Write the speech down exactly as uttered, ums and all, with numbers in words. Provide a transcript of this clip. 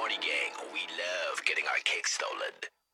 Horny Gang, we love getting our cake stolen.